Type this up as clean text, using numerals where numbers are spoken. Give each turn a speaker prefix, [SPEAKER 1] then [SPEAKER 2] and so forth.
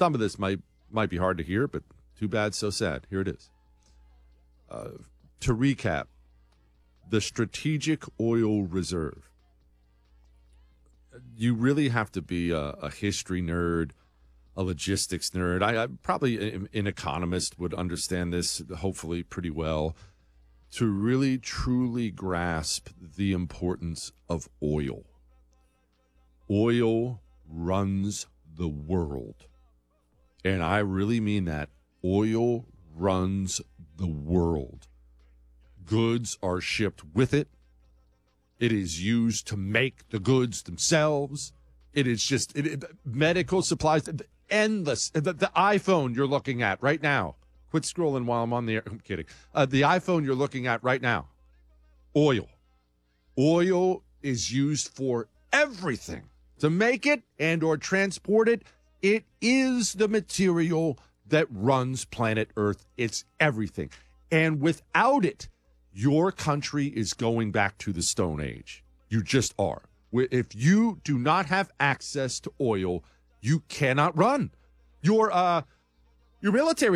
[SPEAKER 1] Some of this might be hard to hear, but too bad, so sad. Here it is. To recap, the Strategic Oil Reserve. You really have to be a history nerd, a logistics nerd. I probably an economist would understand this, hopefully, pretty well, to really, truly grasp the importance of oil. Oil runs the world. And I really mean that. Oil runs the world. Goods are shipped with it. It is used to make the goods themselves. It is just medical supplies, endless. The iPhone you're looking at right now. Quit scrolling while I'm on the air. I'm kidding. The iPhone you're looking at right now. Oil. Oil is used for everything. To make it and or transport it, it is the material that runs planet Earth. It's everything. And without it, your country is going back to the Stone Age. You just are. If you do not have access to oil, you cannot run. Your military